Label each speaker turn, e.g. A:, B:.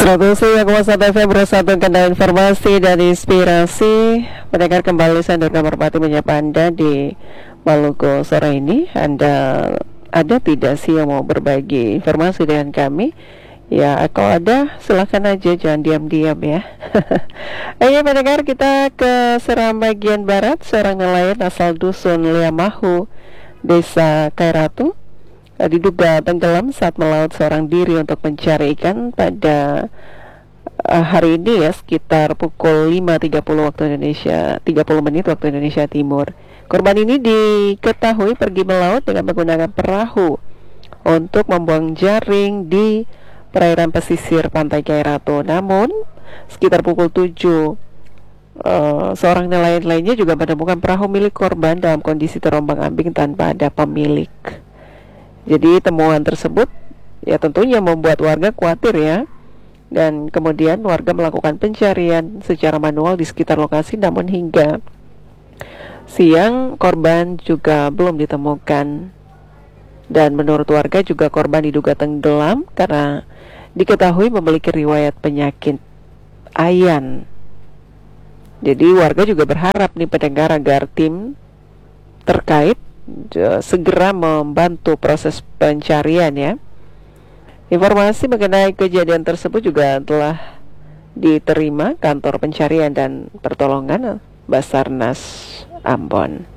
A: 107,1 FM bersatu kena informasi dan inspirasi. Mendengar kembali saya Nurga Merpati menyapa Anda di Maluku sore ini. Anda ada tidak sih yang mau berbagi informasi dengan kami? Ya, kalau ada silahkan aja, jangan diam-diam ya. Ayo mendengar, kita ke Seram bagian barat. Seorang nelayan asal dusun Liamahu, Desa Kairatu, diduga tenggelam saat melaut seorang diri untuk mencari ikan pada hari ini ya, sekitar pukul 5.30 waktu Indonesia, 30 menit waktu Indonesia Timur. Korban ini diketahui pergi melaut dengan menggunakan perahu untuk membuang jaring di perairan pesisir pantai Kairatu. Namun sekitar pukul 7 seorang nelayan lainnya juga menemukan perahu milik korban dalam kondisi terombang-ambing tanpa ada pemilik. Jadi temuan tersebut ya tentunya membuat warga khawatir ya. Dan kemudian warga melakukan pencarian secara manual di sekitar lokasi, namun hingga siang korban juga belum ditemukan. Dan menurut warga juga korban diduga tenggelam karena diketahui memiliki riwayat penyakit ayan. Jadi warga juga berharap nih pendengar agar tim terkait segera membantu proses pencarian ya. Informasi mengenai kejadian tersebut juga telah diterima Kantor Pencarian dan Pertolongan Basarnas Ambon.